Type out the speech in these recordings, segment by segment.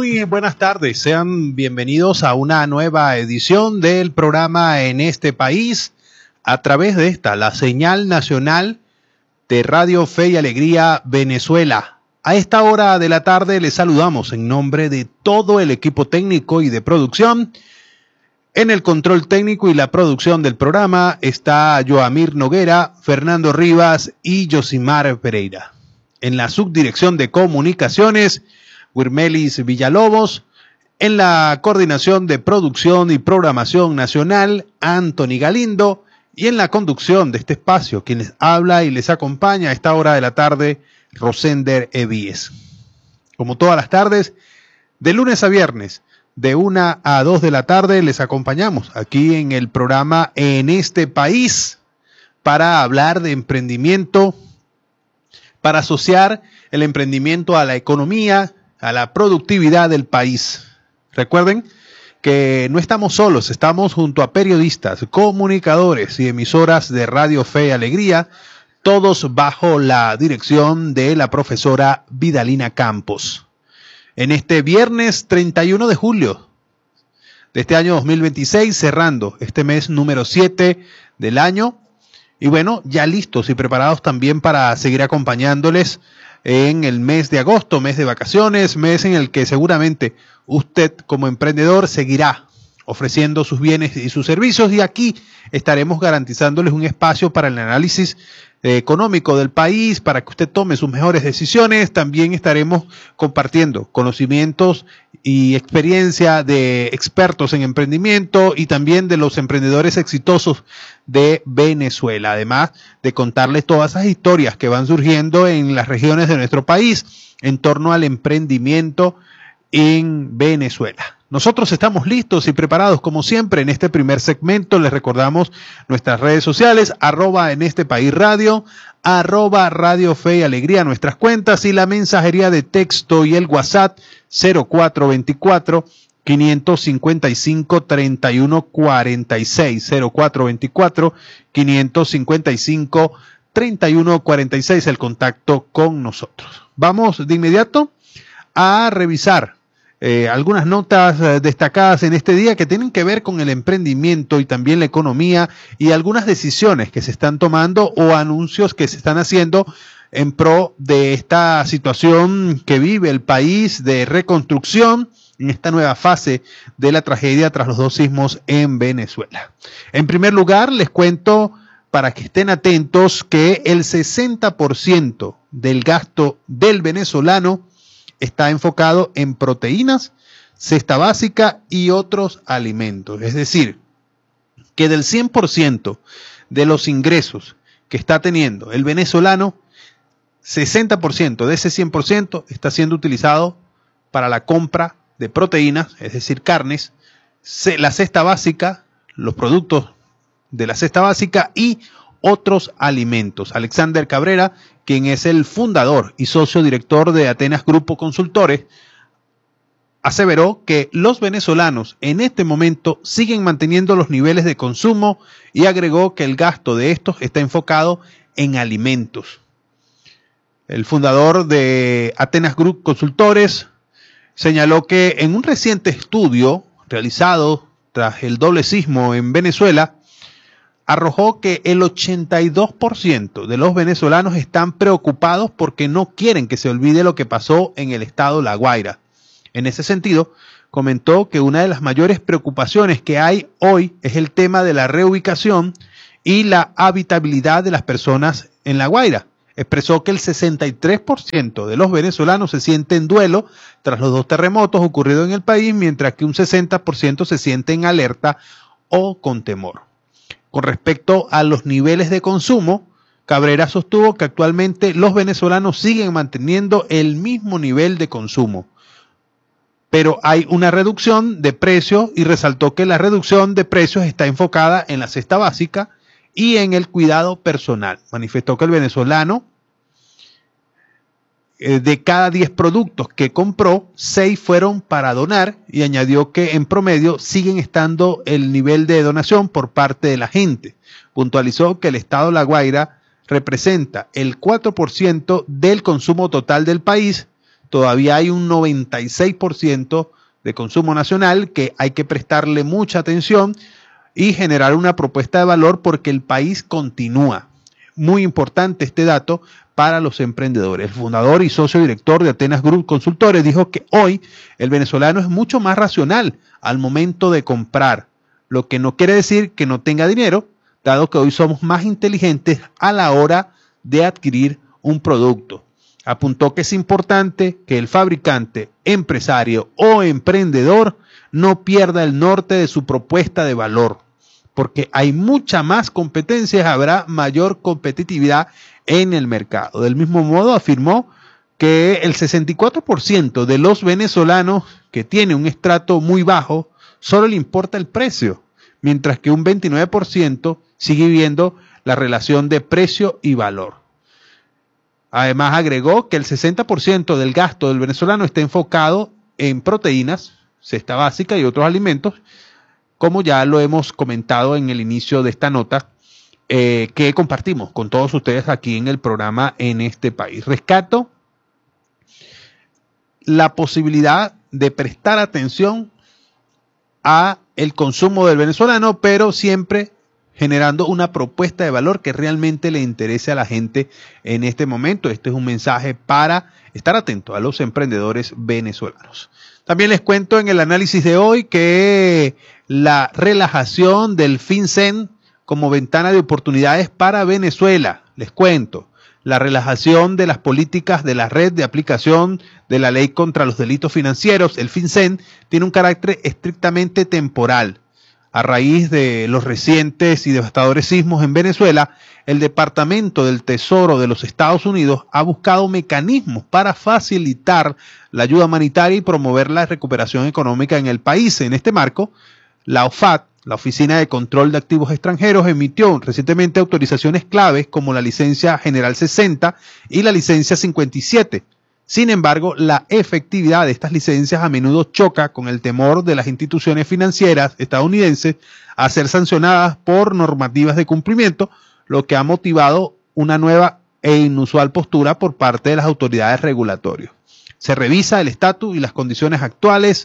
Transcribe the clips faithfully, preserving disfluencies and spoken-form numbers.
Muy buenas tardes, sean bienvenidos a una nueva edición del programa En este País, a través de esta, la señal nacional de Radio Fe y Alegría Venezuela. A esta hora de la tarde les saludamos en nombre de todo el equipo técnico y de producción. En el control técnico y la producción del programa está Joamir Noguera, Fernando Rivas y Yosimar Pereira. En la subdirección de comunicaciones, Wirmelis Villalobos. En la coordinación de producción y programación nacional, Anthony Galindo. Y en la conducción de este espacio, quien les habla y les acompaña a esta hora de la tarde, Rosender Evíes. Como todas las tardes, de lunes a viernes, de una a dos de la tarde, les acompañamos aquí en el programa En este País para hablar de emprendimiento, para asociar el emprendimiento a la economía, a la productividad del país. Recuerden que no estamos solos, estamos junto a periodistas, comunicadores y emisoras de Radio Fe y Alegría, todos bajo la dirección de la profesora Vidalina Campos. En este viernes treinta y uno de julio de este año dos mil veintiséis, cerrando este mes número siete del año, y bueno, ya listos y preparados también para seguir acompañándoles en el mes de agosto, mes de vacaciones, mes en el que seguramente usted como emprendedor seguirá ofreciendo sus bienes y sus servicios, y aquí estaremos garantizándoles un espacio para el análisis eh, económico del país, para que usted tome sus mejores decisiones. También estaremos compartiendo conocimientos y experiencia de expertos en emprendimiento y también de los emprendedores exitosos de Venezuela, además de contarles todas esas historias que van surgiendo en las regiones de nuestro país en torno al emprendimiento en Venezuela. Nosotros estamos listos y preparados como siempre en este primer segmento. Les recordamos nuestras redes sociales, arroba en este país radio, arroba Radio Fe y Alegría, nuestras cuentas, y la mensajería de texto y el WhatsApp cero cuatro veinticuatro, quinientos cincuenta y cinco, treinta y uno cuarenta y seis, cero cuatro veinticuatro, quinientos cincuenta y cinco, treinta y uno cuarenta y seis, el contacto con nosotros. Vamos de inmediato a revisar Eh, algunas notas eh, destacadas en este día que tienen que ver con el emprendimiento y también la economía, y algunas decisiones que se están tomando o anuncios que se están haciendo en pro de esta situación que vive el país de reconstrucción en esta nueva fase de la tragedia tras los dos sismos en Venezuela. En primer lugar, les cuento, para que estén atentos, que el sesenta por ciento del gasto del venezolano está enfocado en proteínas, cesta básica y otros alimentos. Es decir, que del cien por ciento de los ingresos que está teniendo el venezolano, sesenta por ciento de ese cien por ciento está siendo utilizado para la compra de proteínas, es decir, carnes, la cesta básica, los productos de la cesta básica y otros alimentos. Alexander Cabrera, quien es el fundador y socio director de Atenas Grupo Consultores, aseveró que los venezolanos en este momento siguen manteniendo los niveles de consumo, y agregó que el gasto de estos está enfocado en alimentos. El fundador de Atenas Group Consultores señaló que en un reciente estudio realizado tras el doble sismo en Venezuela, arrojó que el ochenta y dos por ciento de los venezolanos están preocupados porque no quieren que se olvide lo que pasó en el estado La Guaira. En ese sentido, comentó que una de las mayores preocupaciones que hay hoy es el tema de la reubicación y la habitabilidad de las personas en La Guaira. Expresó que el sesenta y tres por ciento de los venezolanos se siente en duelo tras los dos terremotos ocurridos en el país, mientras que un sesenta por ciento se siente en alerta o con temor. Con respecto a los niveles de consumo, Cabrera sostuvo que actualmente los venezolanos siguen manteniendo el mismo nivel de consumo, pero hay una reducción de precios, y resaltó que la reducción de precios está enfocada en la cesta básica y en el cuidado personal. Manifestó que el venezolano, eh, de cada diez productos que compró, seis fueron para donar, y añadió que en promedio siguen estando el nivel de donación por parte de la gente. Puntualizó que el estado La Guaira representa el cuatro por ciento del consumo total del país, todavía hay un noventa y seis por ciento de consumo nacional que hay que prestarle mucha atención y generar una propuesta de valor porque el país continúa. Muy importante este dato para los emprendedores. El fundador y socio director de Atenas Group Consultores dijo que hoy el venezolano es mucho más racional al momento de comprar, lo que no quiere decir que no tenga dinero, dado que hoy somos más inteligentes a la hora de adquirir un producto. Apuntó que es importante que el fabricante, empresario o emprendedor no pierda el norte de su propuesta de valor, porque hay mucha más competencia, habrá mayor competitividad en el mercado. Del mismo modo, afirmó que el sesenta y cuatro por ciento de los venezolanos que tiene un estrato muy bajo solo le importa el precio, mientras que un veintinueve por ciento sigue viendo la relación de precio y valor. Además, agregó que el sesenta por ciento del gasto del venezolano está enfocado en proteínas, cesta básica y otros alimentos, como ya lo hemos comentado en el inicio de esta nota, eh, que compartimos con todos ustedes aquí en el programa En este País. Rescato la posibilidad de prestar atención a el consumo del venezolano, pero siempre generando una propuesta de valor que realmente le interese a la gente en este momento. Este es un mensaje para estar atento a los emprendedores venezolanos. También les cuento en el análisis de hoy que la relajación del FinCEN como ventana de oportunidades para Venezuela. Les cuento, la relajación de las políticas de la red de aplicación de la ley contra los delitos financieros, el FinCEN, tiene un carácter estrictamente temporal. A raíz de los recientes y devastadores sismos en Venezuela, el Departamento del Tesoro de los Estados Unidos ha buscado mecanismos para facilitar la ayuda humanitaria y promover la recuperación económica en el país. En este marco, la O F A C, la Oficina de Control de Activos Extranjeros, emitió recientemente autorizaciones claves como la licencia General sesenta y la licencia cincuenta y siete. Sin embargo, la efectividad de estas licencias a menudo choca con el temor de las instituciones financieras estadounidenses a ser sancionadas por normativas de cumplimiento, lo que ha motivado una nueva e inusual postura por parte de las autoridades regulatorias. Se revisa el estatus y las condiciones actuales.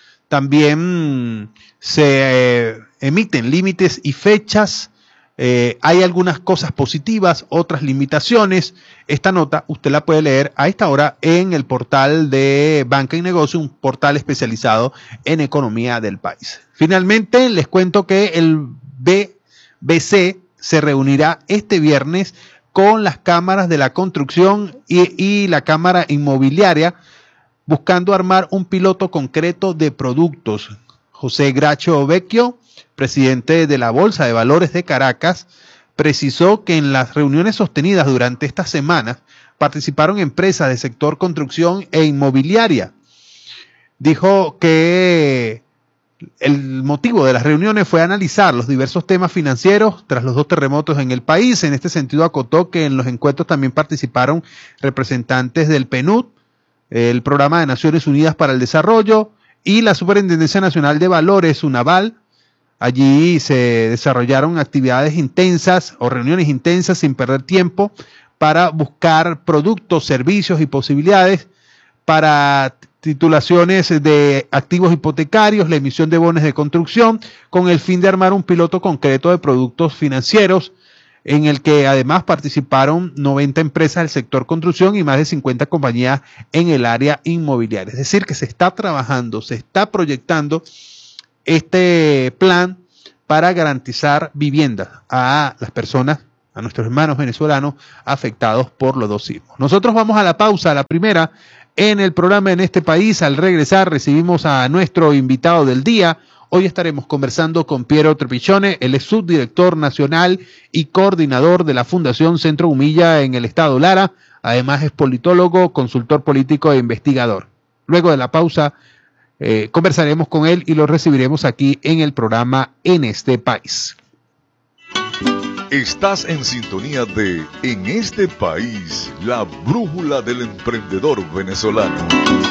También se eh, emiten límites y fechas. Eh, hay algunas cosas positivas, otras limitaciones. Esta nota usted la puede leer a esta hora en el portal de Banca y Negocio, un portal especializado en economía del país. Finalmente, les cuento que el B B C se reunirá este viernes con las cámaras de la construcción y, y la cámara inmobiliaria, buscando armar un piloto concreto de productos. José Gracho Vecchio, presidente de la Bolsa de Valores de Caracas, precisó que en las reuniones sostenidas durante esta semana participaron empresas del sector construcción e inmobiliaria. Dijo que el motivo de las reuniones fue analizar los diversos temas financieros tras los dos terremotos en el país. En este sentido, acotó que en los encuentros también participaron representantes del P N U D, el Programa de Naciones Unidas para el Desarrollo, y la Superintendencia Nacional de Valores, UNAVAL. Allí se desarrollaron actividades intensas o reuniones intensas sin perder tiempo para buscar productos, servicios y posibilidades para titulaciones de activos hipotecarios, la emisión de bonos de construcción, con el fin de armar un piloto concreto de productos financieros en el que además participaron noventa empresas del sector construcción y más de cincuenta compañías en el área inmobiliaria. Es decir, que se está trabajando, se está proyectando este plan para garantizar viviendas a las personas, a nuestros hermanos venezolanos afectados por los dos sismos. Nosotros vamos a la pausa, a la primera, en el programa En este País. Al regresar recibimos a nuestro invitado del día. Hoy estaremos conversando con Piero Trepichone, el subdirector nacional y coordinador de la Fundación Centro Humilla en el estado Lara. Además es politólogo, consultor político e investigador. Luego de la pausa eh, conversaremos con él y lo recibiremos aquí en el programa En este País. Estás en sintonía de En este País, la brújula del emprendedor venezolano.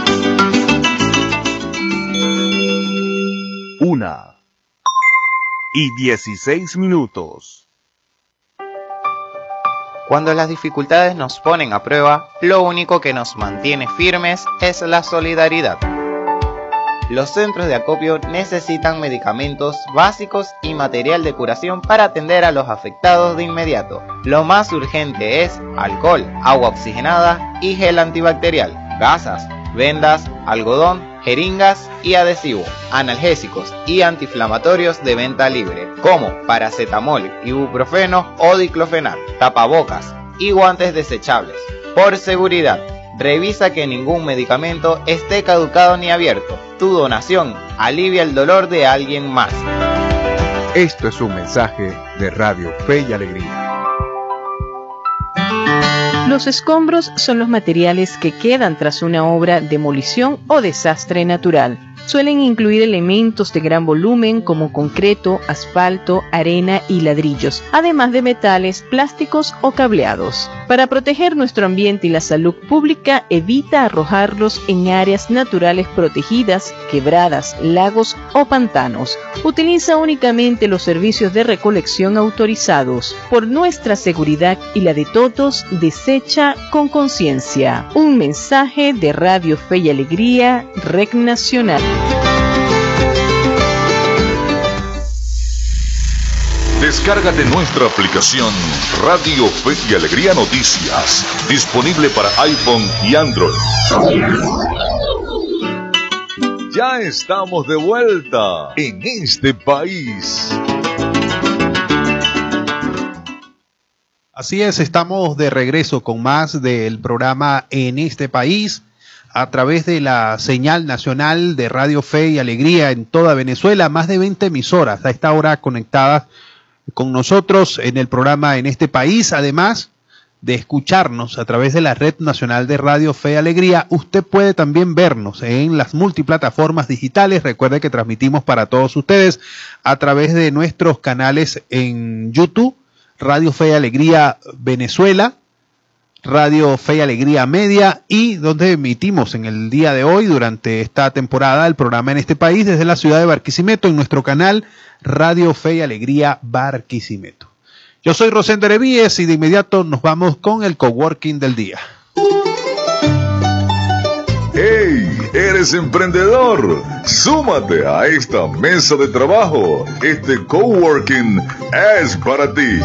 Una y dieciséis minutos. Cuando las dificultades nos ponen a prueba, lo único que nos mantiene firmes es la solidaridad. Los centros de acopio necesitan medicamentos básicos y material de curación para atender a los afectados de inmediato. Lo más urgente es alcohol, agua oxigenada y gel antibacterial, gasas, vendas, algodón, jeringas y adhesivo, analgésicos y antiinflamatorios de venta libre, como paracetamol, ibuprofeno o diclofenac, tapabocas y guantes desechables. Por seguridad, revisa que ningún medicamento esté caducado ni abierto. Tu donación alivia el dolor de alguien más. Esto es un mensaje de Radio Fe y Alegría. Los escombros son los materiales que quedan tras una obra, demolición o desastre natural. Suelen incluir elementos de gran volumen como concreto, asfalto, arena y ladrillos, además de metales, plásticos o cableados. Para proteger nuestro ambiente y la salud pública, evita arrojarlos en áreas naturales protegidas, quebradas, lagos o pantanos. Utiliza únicamente los servicios de recolección autorizados. Por nuestra seguridad y la de todos, desecha con conciencia. Un mensaje de Radio Fe y Alegría, Red Nacional. Descárgate nuestra aplicación Radio Fe y Alegría Noticias, disponible para iPhone y Android. Ya estamos de vuelta en este país. Así es, estamos de regreso con más del programa En este país, a través de la señal nacional de Radio Fe y Alegría en toda Venezuela, más de veinte emisoras a esta hora conectadas con nosotros en el programa En este país. Además de escucharnos a través de la Red Nacional de Radio Fe y Alegría, usted puede también vernos en las multiplataformas digitales. Recuerde que transmitimos para todos ustedes a través de nuestros canales en YouTube, Radio Fe y Alegría Venezuela, Radio Fe y Alegría Media, y donde emitimos en el día de hoy, durante esta temporada, el programa En este país desde la ciudad de Barquisimeto, en nuestro canal Radio Fe y Alegría Barquisimeto. Yo soy Rosendo Erevíes y de inmediato nos vamos con el coworking del día. ¡Hey! ¿Eres emprendedor? Súmate a esta mesa de trabajo. Este coworking es para ti.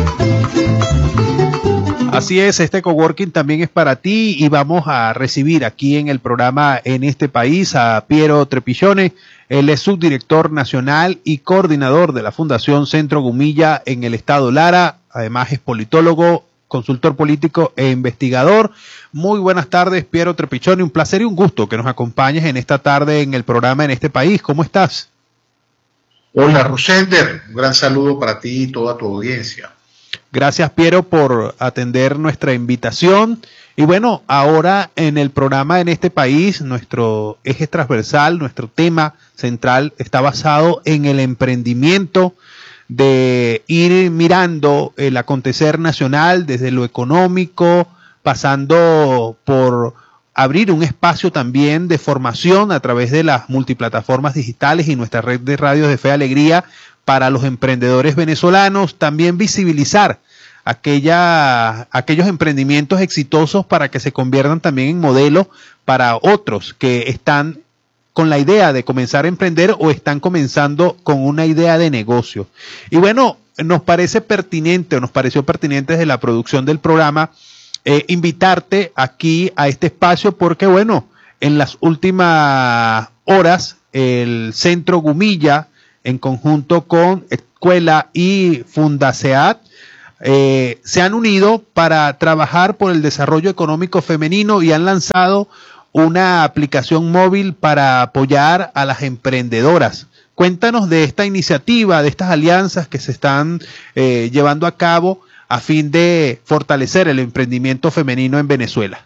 Así es, este coworking también es para ti y vamos a recibir aquí en el programa En este país a Piero Trepillone. Él es subdirector nacional y coordinador de la Fundación Centro Gumilla en el estado Lara. Además es politólogo, consultor político e investigador. Muy buenas tardes, Piero Trepillone. Un placer y un gusto que nos acompañes en esta tarde en el programa En este país. ¿Cómo estás? Hola, Rosender. Un gran saludo para ti y toda tu audiencia. Gracias, Piero, por atender nuestra invitación. Y bueno, ahora en el programa En este país, nuestro eje transversal, nuestro tema central está basado en el emprendimiento, de ir mirando el acontecer nacional desde lo económico, pasando por abrir un espacio también de formación a través de las multiplataformas digitales y nuestra red de radios de Fe y Alegría para los emprendedores venezolanos, también visibilizar aquella, aquellos emprendimientos exitosos para que se conviertan también en modelo para otros que están con la idea de comenzar a emprender o están comenzando con una idea de negocio. Y bueno, nos parece pertinente, o nos pareció pertinente desde la producción del programa, eh, invitarte aquí a este espacio porque, bueno, en las últimas horas, el Centro Gumilla, en conjunto con Escuela y Fundaseat, eh, se han unido para trabajar por el desarrollo económico femenino y han lanzado una aplicación móvil para apoyar a las emprendedoras. Cuéntanos de esta iniciativa, de estas alianzas que se están eh, llevando a cabo a fin de fortalecer el emprendimiento femenino en Venezuela.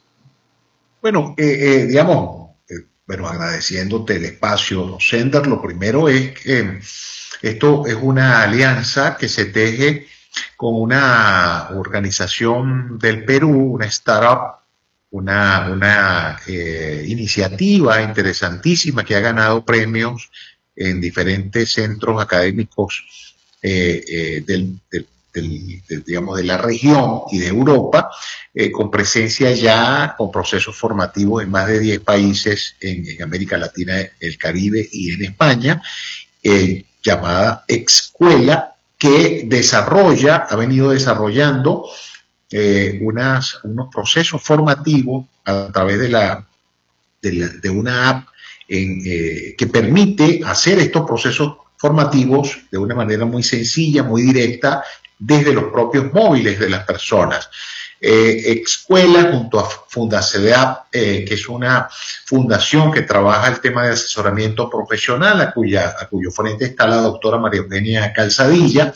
Bueno, eh, eh, digamos, eh, bueno, agradeciéndote el espacio, Sender, lo primero es que esto es una alianza que se teje con una organización del Perú, una startup, una, una eh, iniciativa interesantísima que ha ganado premios en diferentes centros académicos eh, eh, del, del, del, de, digamos, de la región y de Europa, eh, con presencia ya, con procesos formativos en más de diez países en, en América Latina, el Caribe y en España, eh, llamada Excuela, que desarrolla, ha venido desarrollando eh, unas, unos procesos formativos a través de, la, de, la, de una app en, eh, que permite hacer estos procesos formativos de una manera muy sencilla, muy directa, desde los propios móviles de las personas. Eh, Excuela junto a Fundacedap, eh, que es una fundación que trabaja el tema de asesoramiento profesional, a, cuya, a cuyo frente está la doctora María Eugenia Calzadilla,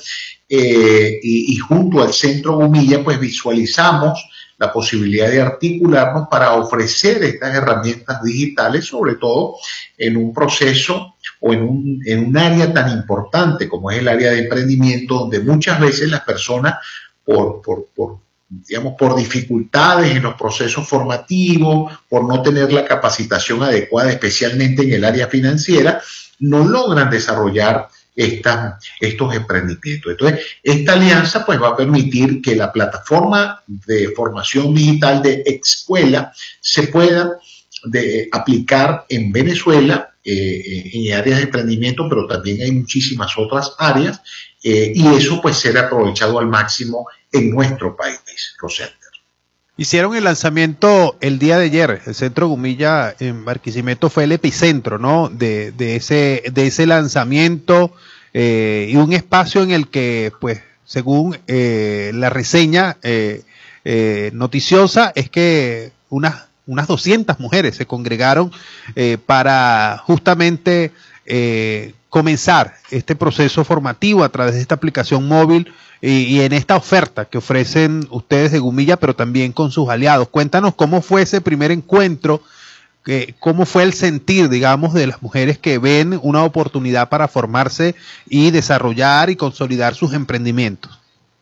eh, y, y junto al Centro Gumilla, pues visualizamos la posibilidad de articularnos para ofrecer estas herramientas digitales, sobre todo en un proceso o en un, en un área tan importante como es el área de emprendimiento, donde muchas veces las personas, por, por, por, digamos, por dificultades en los procesos formativos, por no tener la capacitación adecuada, especialmente en el área financiera, no logran desarrollar Esta, estos emprendimientos. Entonces, esta alianza pues va a permitir que la plataforma de formación digital de Excuela se pueda de, aplicar en Venezuela, eh, en áreas de emprendimiento, pero también hay muchísimas otras áreas, eh, y eso pues será aprovechado al máximo en nuestro país, Rosender. Hicieron el lanzamiento el día de ayer. El Centro Gumilla en Barquisimeto fue el epicentro, ¿no? De, de ese, de ese lanzamiento, eh, y un espacio en el que, pues, según eh, la reseña eh, eh, noticiosa, es que unas, unas doscientas mujeres se congregaron eh, para justamente eh, comenzar este proceso formativo a través de esta aplicación móvil y, y en esta oferta que ofrecen ustedes de Gumilla, pero también con sus aliados. Cuéntanos cómo fue ese primer encuentro, que, cómo fue el sentir, digamos, de las mujeres que ven una oportunidad para formarse y desarrollar y consolidar sus emprendimientos.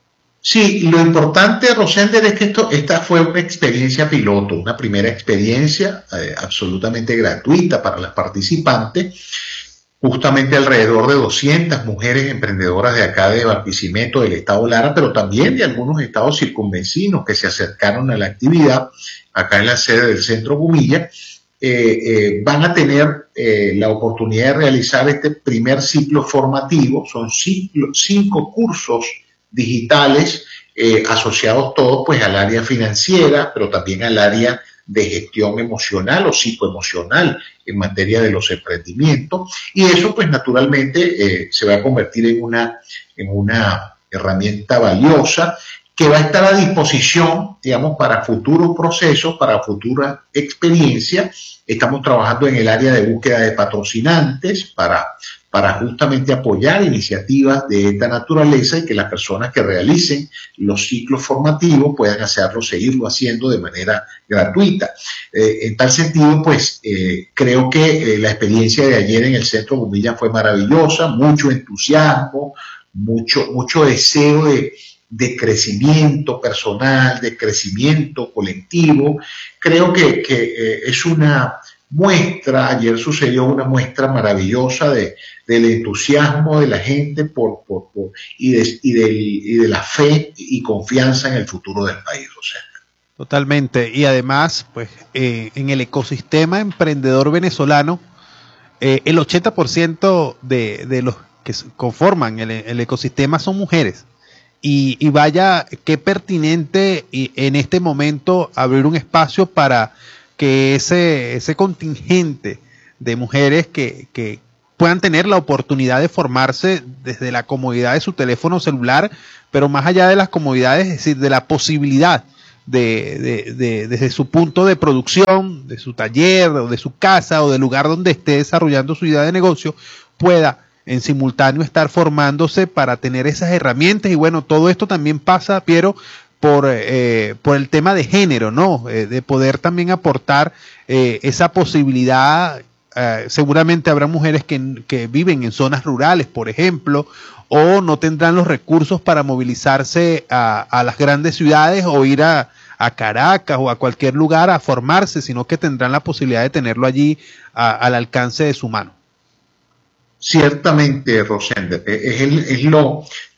Sí, lo importante, Rosender, es que esto, esta fue una experiencia piloto, una primera experiencia eh, absolutamente gratuita para las participantes. Justamente alrededor de doscientas mujeres emprendedoras de acá de Barquisimeto, del estado Lara, pero también de algunos estados circunvecinos que se acercaron a la actividad acá en la sede del Centro Gumilla, eh, eh, van a tener eh, la oportunidad de realizar este primer ciclo formativo. Son ciclo, cinco cursos digitales eh, asociados todos pues al área financiera, pero también al área de gestión emocional o psicoemocional en materia de los emprendimientos, y eso pues naturalmente eh, se va a convertir en una, en una herramienta valiosa que va a estar a disposición, digamos, para futuros procesos, para futura experiencia. Estamos trabajando en el área de búsqueda de patrocinantes para, para justamente apoyar iniciativas de esta naturaleza y que las personas que realicen los ciclos formativos puedan hacerlo, seguirlo haciendo de manera gratuita. Eh, en tal sentido, pues, eh, creo que eh, la experiencia de ayer en el Centro Gumilla fue maravillosa, mucho entusiasmo, mucho, mucho deseo de de crecimiento personal, de crecimiento colectivo. Creo que, que eh, es una muestra, ayer sucedió una muestra maravillosa de, del entusiasmo de la gente por, por, por, y, de, y, de, y de la fe y confianza en el futuro del país. O sea. Totalmente, y además, pues, eh, en el ecosistema emprendedor venezolano, eh, el ochenta por ciento de, de los que conforman el, el ecosistema son mujeres. Y, y vaya, qué pertinente y en este momento abrir un espacio para que ese, ese contingente de mujeres que, que puedan tener la oportunidad de formarse desde la comodidad de su teléfono celular, pero más allá de las comodidades, es decir, de la posibilidad de, de, de desde su punto de producción, de su taller, o de su casa, o del lugar donde esté desarrollando su idea de negocio, pueda en simultáneo estar formándose para tener esas herramientas. Y bueno, todo esto también pasa, Piero, por, eh, por el tema de género, ¿no? Eh, de poder también aportar eh, esa posibilidad. Eh, seguramente habrá mujeres que, que viven en zonas rurales, por ejemplo, o no tendrán los recursos para movilizarse a, a las grandes ciudades o ir a, a Caracas o a cualquier lugar a formarse, sino que tendrán la posibilidad de tenerlo allí a, al alcance de su mano. Ciertamente, Rosender, es, el, es lo,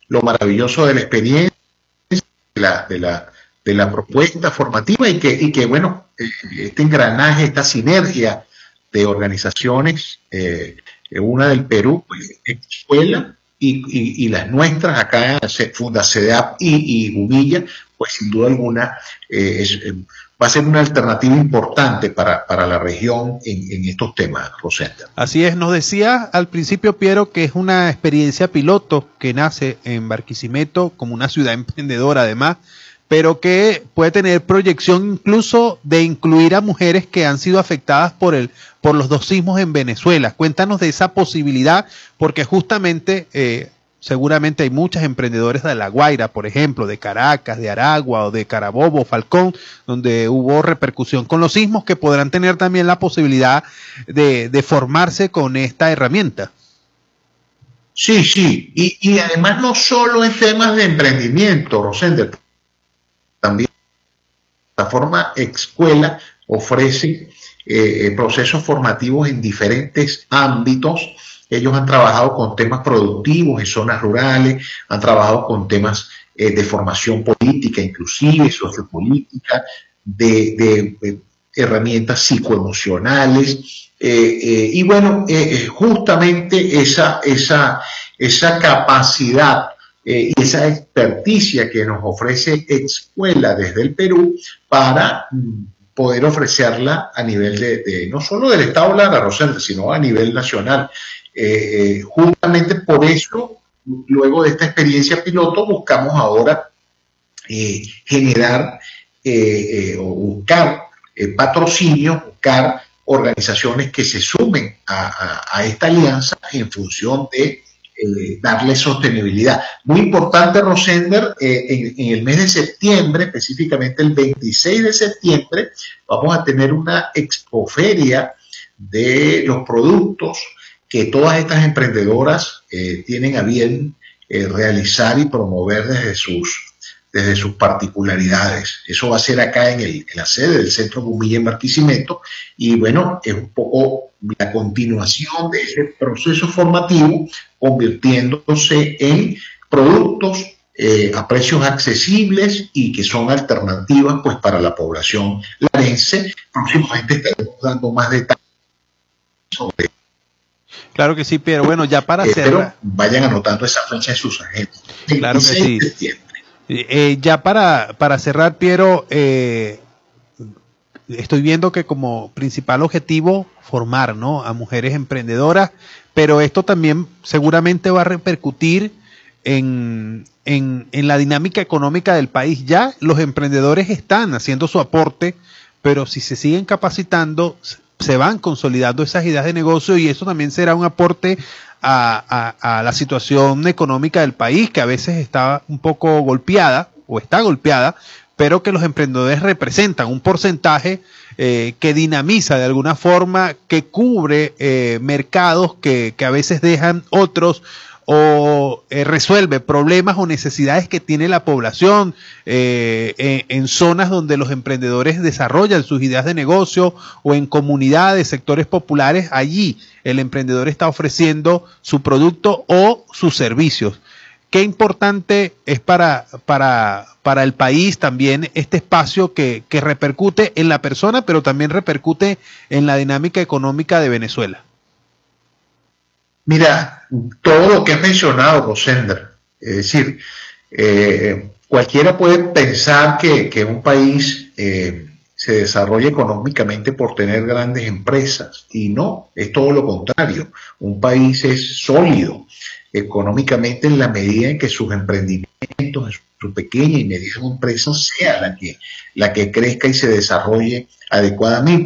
lo maravilloso de la experiencia, de la, de la, de la propuesta formativa y que, y que bueno, este engranaje, esta sinergia de organizaciones, eh, una del Perú, pues, escuela, y, y, y las nuestras acá, Funda CEDAP y, y Gubilla, pues sin duda alguna eh, es, eh, va a ser una alternativa importante para, para la región en, en estos temas, Rosenda. Así es, nos decía al principio Piero que es una experiencia piloto que nace en Barquisimeto como una ciudad emprendedora además, pero que puede tener proyección incluso de incluir a mujeres que han sido afectadas por el por los dos sismos en Venezuela. Cuéntanos de esa posibilidad, porque justamente eh, seguramente hay muchas emprendedoras de La Guaira, por ejemplo, de Caracas, de Aragua o de Carabobo, Falcón, donde hubo repercusión con los sismos, que podrán tener también la posibilidad de, de formarse con esta herramienta. Sí, sí, y, y además no solo en temas de emprendimiento, Rosenda, también la plataforma Escuela ofrece eh, procesos formativos en diferentes ámbitos. Ellos han trabajado con temas productivos en zonas rurales, han trabajado con temas eh, de formación política, inclusive sociopolítica, de, de, de herramientas psicoemocionales. Eh, eh, y bueno, eh, justamente esa, esa, esa capacidad eh, y esa experticia que nos ofrece Escuela desde el Perú para mm, poder ofrecerla a nivel de, de no solo del Estado Lara, Rosenda, sino a nivel nacional. Eh, eh, justamente por eso, luego de esta experiencia piloto, buscamos ahora eh, generar eh, eh, o buscar eh, patrocinio, buscar organizaciones que se sumen a, a, a esta alianza en función de eh, darle sostenibilidad. Muy importante, Rosender, eh, en, en el mes de septiembre, específicamente el veintiséis de septiembre, vamos a tener una expoferia de los productos que todas estas emprendedoras eh, tienen a bien eh, realizar y promover desde sus, desde sus particularidades. Eso va a ser acá en, el, en la sede del Centro Gubilla en Barquisimeto, y bueno, es un poco la continuación de ese proceso formativo, convirtiéndose en productos eh, a precios accesibles y que son alternativas pues para la población larense. Próximamente estaremos dando más detalles sobre. Claro que sí, pero bueno, ya para eh, cerrar. Pero vayan anotando esa fecha en sus agendas. Claro que sí. Eh, ya para, para cerrar, Piero, eh, estoy viendo que como principal objetivo formar, ¿no?, a mujeres emprendedoras, pero esto también seguramente va a repercutir en, en, en la dinámica económica del país. Ya los emprendedores están haciendo su aporte, pero si se siguen capacitando, se van consolidando esas ideas de negocio, y eso también será un aporte a, a, a la situación económica del país, que a veces está un poco golpeada o está golpeada, pero que los emprendedores representan un porcentaje eh, que dinamiza de alguna forma, que cubre eh, mercados que, que a veces dejan otros, o eh, resuelve problemas o necesidades que tiene la población eh, en, en zonas donde los emprendedores desarrollan sus ideas de negocio, o en comunidades, sectores populares. Allí el emprendedor está ofreciendo su producto o sus servicios. Qué importante es para, para, para el país también este espacio que, que repercute en la persona, pero también repercute en la dinámica económica de Venezuela. Mira, todo lo que has mencionado, Rosender, es decir, eh, cualquiera puede pensar que, que un país eh, se desarrolla económicamente por tener grandes empresas, y no, es todo lo contrario. Un país es sólido económicamente en la medida en que sus emprendimientos, su pequeña y mediana empresa, sea la que, la que crezca y se desarrolle adecuadamente.